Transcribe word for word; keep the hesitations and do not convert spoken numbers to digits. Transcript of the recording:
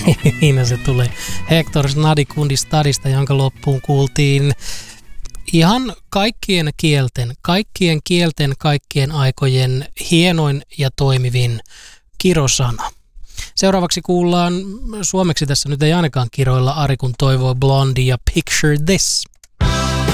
Siinä se tulee Hector Snadikundistadista, jonka loppuun kuultiin ihan kaikkien kielten, kaikkien kielten, kaikkien aikojen hienoin ja toimivin kirosana. Seuraavaksi kuullaan suomeksi, tässä nyt ei ainakaan kiroilla, Ari kun toivoo Blondie ja Picture This.